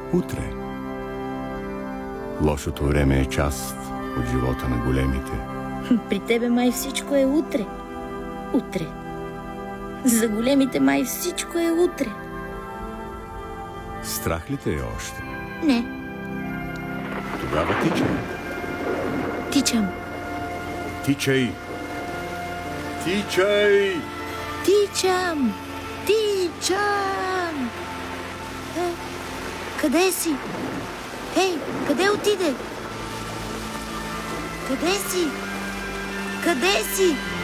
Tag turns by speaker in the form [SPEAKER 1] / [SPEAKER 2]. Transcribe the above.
[SPEAKER 1] Утре. Лошото време е част от живота на големите.
[SPEAKER 2] При тебе май всичко е утре. Утре. За големите май всичко е утре.
[SPEAKER 1] Страх ли те е още?
[SPEAKER 2] Не.
[SPEAKER 1] Тогава тичай.
[SPEAKER 2] Тичам.
[SPEAKER 1] Тичай! Тичай!
[SPEAKER 2] Тичам! Тичам! Къде си? Ей, къде отиде? Къде си? Къде си?